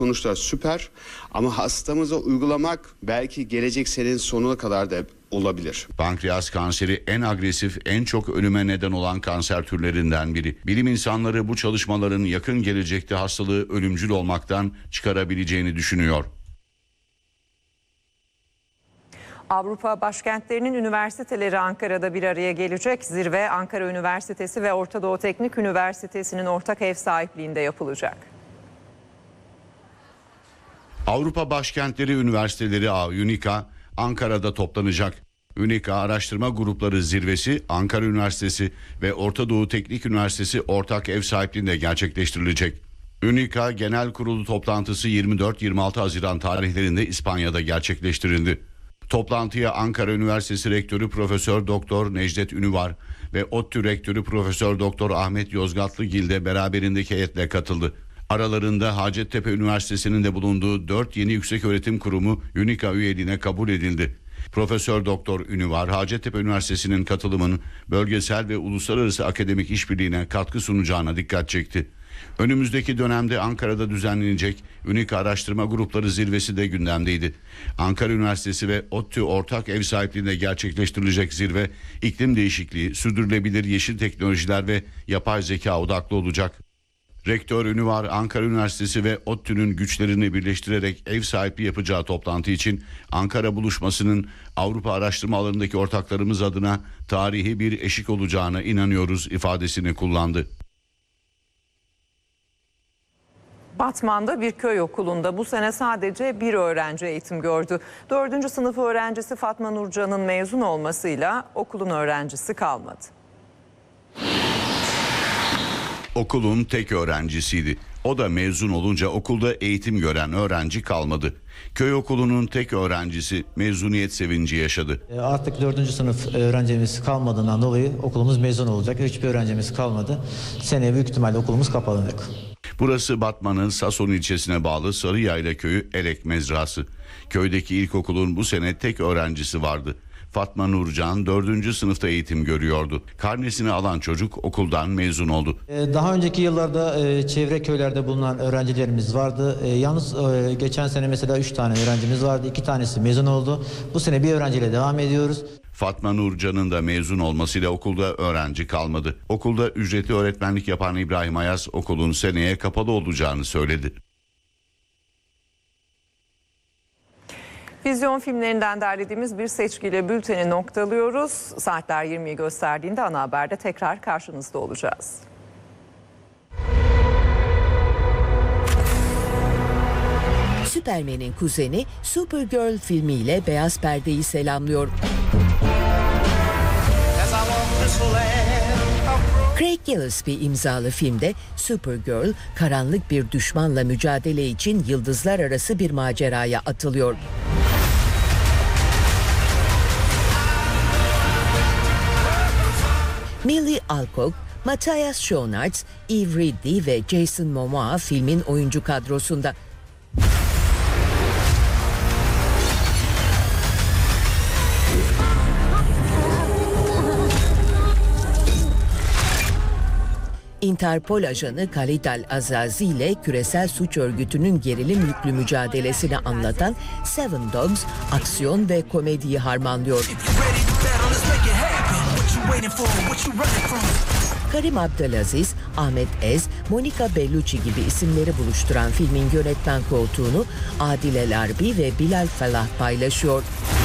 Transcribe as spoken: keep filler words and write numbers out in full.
Sonuçlar süper ama hastamıza uygulamak belki gelecek senenin sonuna kadar da olabilir. Pankreas kanseri en agresif, en çok ölüme neden olan kanser türlerinden biri. Bilim insanları bu çalışmaların yakın gelecekte hastalığı ölümcül olmaktan çıkarabileceğini düşünüyor. Avrupa başkentlerinin üniversiteleri Ankara'da bir araya gelecek. Zirve Ankara Üniversitesi ve Orta Doğu Teknik Üniversitesi'nin ortak ev sahipliğinde yapılacak. Avrupa Başkentleri Üniversiteleri ağı UNIKA Ankara'da toplanacak. UNIKA Araştırma Grupları Zirvesi Ankara Üniversitesi ve Orta Doğu Teknik Üniversitesi ortak ev sahipliğinde gerçekleştirilecek. UNIKA Genel Kurulu toplantısı yirmi dört yirmi altı Haziran tarihlerinde İspanya'da gerçekleştirildi. Toplantıya Ankara Üniversitesi Rektörü Profesör Doktor Necdet Ünüvar ve ODTÜ Rektörü Profesör Doktor Ahmet Yozgatlıgil de beraberindeki heyetle katıldı. Aralarında Hacettepe Üniversitesi'nin de bulunduğu dört yeni yükseköğretim kurumu UNIKA üyeliğine kabul edildi. Profesör Doktor Ünüvar, Hacettepe Üniversitesi'nin katılımının bölgesel ve uluslararası akademik işbirliğine katkı sunacağına dikkat çekti. Önümüzdeki dönemde Ankara'da düzenlenecek UNIKA Araştırma Grupları Zirvesi de gündemdeydi. Ankara Üniversitesi ve ODTÜ ortak ev sahipliğinde gerçekleştirilecek zirve, iklim değişikliği, sürdürülebilir yeşil teknolojiler ve yapay zeka odaklı olacak. Rektör Ünüvar, Ankara Üniversitesi ve ODTÜ'nün güçlerini birleştirerek ev sahipliği yapacağı toplantı için Ankara buluşmasının Avrupa araştırma alanındaki ortaklarımız adına tarihi bir eşik olacağına inanıyoruz ifadesini kullandı. Batman'da bir köy okulunda bu sene sadece bir öğrenci eğitim gördü. Dördüncü sınıf öğrencisi Fatma Nurcan'ın mezun olmasıyla okulun öğrencisi kalmadı. Okulun tek öğrencisiydi. O da mezun olunca okulda eğitim gören öğrenci kalmadı. Köy okulunun tek öğrencisi mezuniyet sevinci yaşadı. Artık dördüncü sınıf öğrencimiz kalmadığından dolayı okulumuz mezun olacak. Hiçbir öğrencimiz kalmadı. Seneye büyük ihtimalle okulumuz kapanacak. Burası Batman'ın Sason ilçesine bağlı Sarıyayla köyü Elek Mezrası. Köydeki ilkokulun bu sene tek öğrencisi vardı. Fatma Nurcan dördüncü sınıfta eğitim görüyordu. Karnesini alan çocuk okuldan mezun oldu. Daha önceki yıllarda çevre köylerde bulunan öğrencilerimiz vardı. Yalnız geçen sene mesela üç tane öğrencimiz vardı. iki tanesi mezun oldu. Bu sene bir öğrenciyle devam ediyoruz. Fatma Nurcan'ın da mezun olmasıyla okulda öğrenci kalmadı. Okulda ücretli öğretmenlik yapan İbrahim Ayaz okulun seneye kapalı olacağını söyledi. Vizyon filmlerinden derlediğimiz bir seçkiyle bülteni noktalıyoruz. Saatler yirmiyi gösterdiğinde ana haberde tekrar karşınızda olacağız. Superman'in kuzeni Supergirl filmiyle beyaz perdeyi selamlıyor. Craig Gillespie imzalı filmde Supergirl karanlık bir düşmanla mücadele için yıldızlar arası bir maceraya atılıyor. Millie Alcock, Matthias Schoenaerts, Eve Ridley ve Jason Momoa filmin oyuncu kadrosunda. Interpol ajanı Khalid Al-Azazi ile küresel suç örgütünün gerilim yüklü mücadelesini anlatan Seven Dogs, aksiyon ve komediyi harmanlıyor. Karim Abdülaziz, Ahmet Ez, Monica Bellucci gibi isimleri buluşturan filmin yönetmen koltuğunu Adil El Arbi ve Bilal Fallah paylaşıyor.